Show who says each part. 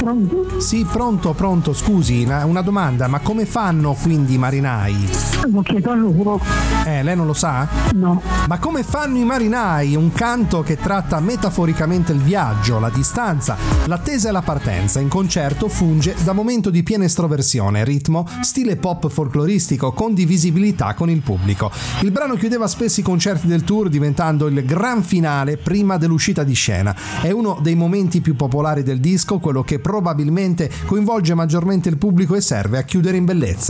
Speaker 1: Pronto?
Speaker 2: Sì, pronto, scusi, una domanda, ma come fanno quindi i marinai?
Speaker 1: Lo chiedo a loro.
Speaker 2: Lei non lo sa?
Speaker 1: No.
Speaker 2: Ma come fanno i marinai? Un canto che tratta metaforicamente il viaggio, la distanza, l'attesa e la partenza. In concerto funge da momento di piena estroversione, ritmo, stile pop folcloristico, condivisibilità con il pubblico. Il brano chiudeva spesso i concerti del tour, diventando il gran finale prima dell'uscita di scena. È uno dei momenti più popolari del disco, quello che probabilmente coinvolge maggiormente il pubblico e serve a chiudere in bellezza.